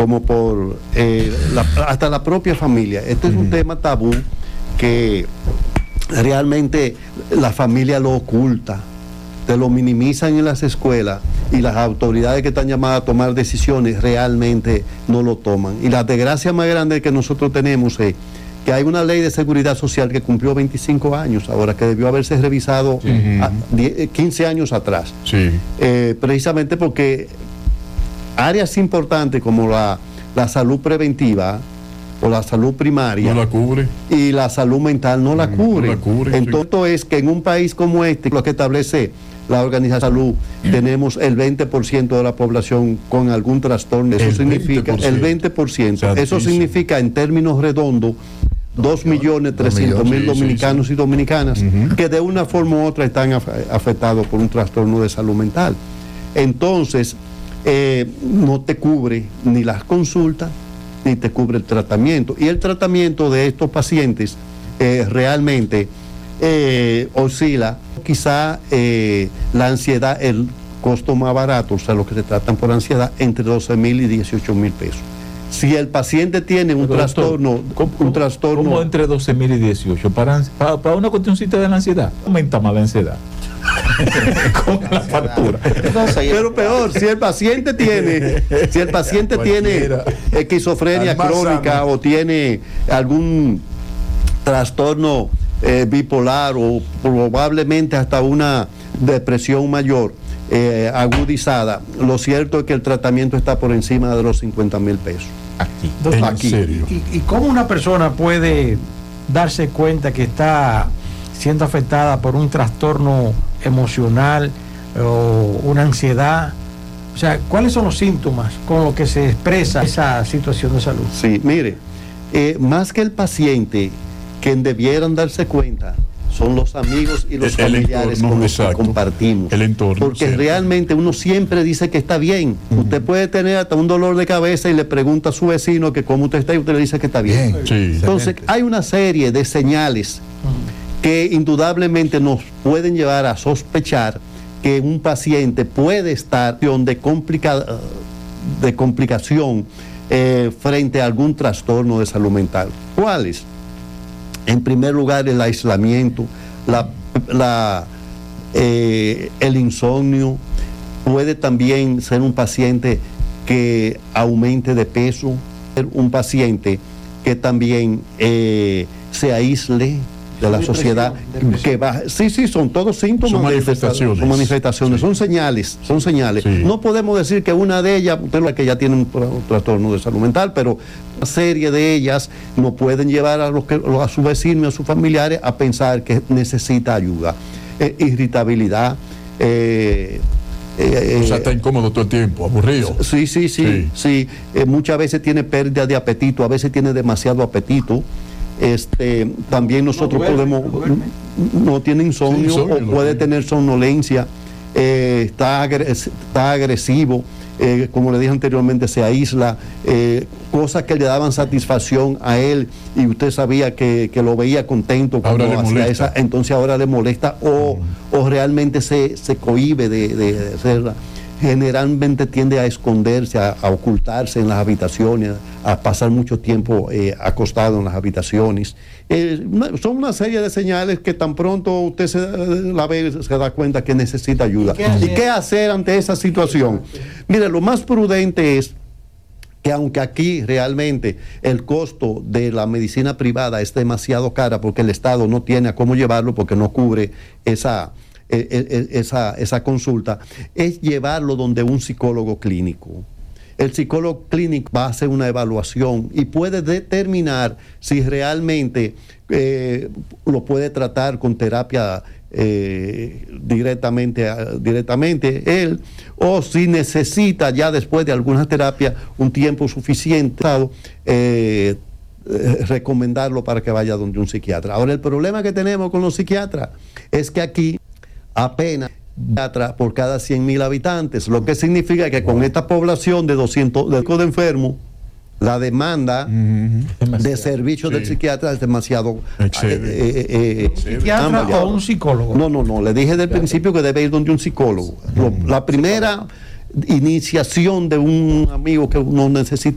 como por hasta la propia familia. Este es un tema tabú que realmente la familia lo oculta, te lo minimizan en las escuelas y las autoridades que están llamadas a tomar decisiones realmente no lo toman. Y la desgracia más grande que nosotros tenemos es que hay una ley de seguridad social que cumplió 25 años ahora, que debió haberse revisado 15 años atrás. Sí. Precisamente porque áreas importantes como la salud preventiva o la salud primaria no la cubre, y la salud mental no la cubre. No la cubre. Entonces es que en un país como este, lo que establece la Organización de Salud, tenemos el 20% de la población con algún trastorno. Eso significa 20%. El 20%. Eso significa, en términos redondos, 2.300.000 dominicanos y dominicanas que de una forma u otra están afectados por un trastorno de salud mental. Entonces, no te cubre ni las consultas, ni te cubre el tratamiento. Y el tratamiento de estos pacientes realmente oscila. Quizá la ansiedad, el costo más barato, o sea, los que se tratan por ansiedad, entre 12.000 y 18.000 pesos. Si el paciente tiene un trastorno, ¿Cómo entre 12.000 y 18? Para una cuestioncita de la ansiedad, aumenta más la ansiedad. Con la factura. Pero peor, si el paciente tiene esquizofrenia crónica o tiene algún trastorno bipolar o probablemente hasta una depresión mayor agudizada, lo cierto es que el tratamiento está por encima de los 50.000 pesos. Aquí. ¿En serio? ¿Y cómo una persona puede darse cuenta que está siendo afectada por un trastorno emocional o una ansiedad? O sea, ¿cuáles son los síntomas con los que se expresa esa situación de salud? Sí, mire, más que el paciente, quien debieran darse cuenta son los amigos y los familiares con los que compartimos. El entorno. Porque realmente uno siempre dice que está bien. Usted puede tener hasta un dolor de cabeza y le pregunta a su vecino que cómo usted está y usted le dice que está bien. Sí. Entonces, hay una serie de señales que indudablemente nos pueden llevar a sospechar que un paciente puede estar de complicación frente a algún trastorno de salud mental. ¿Cuáles? En primer lugar, el aislamiento, el insomnio. Puede también ser un paciente que aumente de peso, un paciente que también se aísle de la sociedad, que baja. Sí, son todos síntomas. Son manifestaciones. Son manifestaciones, sí. son señales. Sí. No podemos decir que una de ellas, que ya tiene un trastorno de salud mental, pero una serie de ellas nos pueden llevar a su vecino y a sus familiares a pensar que necesita ayuda. Irritabilidad. O sea, está incómodo todo el tiempo, aburrido. Sí. Muchas veces tiene pérdida de apetito, a veces tiene demasiado apetito. También nosotros no tiene insomnio o puede tener somnolencia, está agresivo, como le dije anteriormente, se aísla, cosas que le daban satisfacción a él y usted sabía que lo veía contento cuando hacía esa, entonces ahora le molesta o realmente se cohíbe de hacerla. Generalmente tiende a esconderse, a ocultarse en las habitaciones, a pasar mucho tiempo acostado en las habitaciones. Son una serie de señales que tan pronto usted la ve, se da cuenta que necesita ayuda. ¿Y qué hacer ante esa situación? Mire, lo más prudente es que aunque aquí realmente el costo de la medicina privada es demasiado cara porque el Estado no tiene a cómo llevarlo porque no cubre esa consulta, es llevarlo donde un psicólogo clínico. El psicólogo clínico va a hacer una evaluación y puede determinar si realmente lo puede tratar con terapia directamente él, o si necesita ya después de alguna terapia un tiempo suficiente recomendarlo para que vaya donde un psiquiatra. Ahora, el problema que tenemos con los psiquiatras es que aquí apenas por cada 100.000 habitantes, lo que significa que con esta población de 200 de enfermos, la demanda de servicios del psiquiatra es demasiado ¿Psiquiatra o un psicólogo? No, le dije del principio que debe ir donde un psicólogo. La primera iniciación de un amigo que uno necesita